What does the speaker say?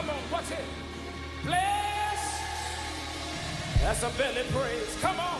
Come on, watch it. Bless. That's a belly praise. Come on.